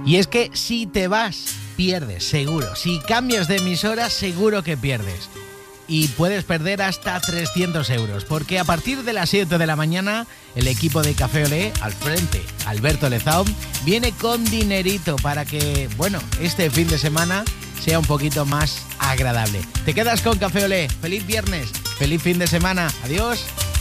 Y es que si te vas, pierdes, seguro. Si cambias de emisora, seguro que pierdes. Y puedes perder hasta 300 euros, porque a partir de las 7 de la mañana el equipo de Café Olé, al frente, Alberto Lezaun, viene con dinerito para que, bueno, este fin de semana sea un poquito más agradable. Te quedas con Café Olé. Feliz viernes, feliz fin de semana. Adiós.